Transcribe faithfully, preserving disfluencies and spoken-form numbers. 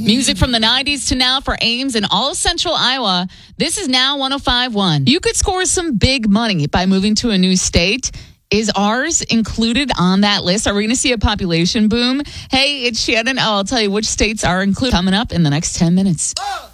Music from the nineties to now for Ames and all of Central Iowa. This is Now one oh five point one. You could score some big money by moving to a new state. Is ours included on that list? Are we going to see a population boom? Hey, it's Shannon. Oh, I'll tell you which states are included coming up in the next ten minutes. Oh.